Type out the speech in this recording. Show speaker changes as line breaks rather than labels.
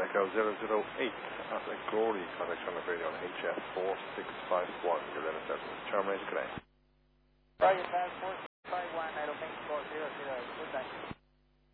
Echo 008 at Glory, contact Sean McGrady on HF4651. Your letter 7 is terminated. Good day.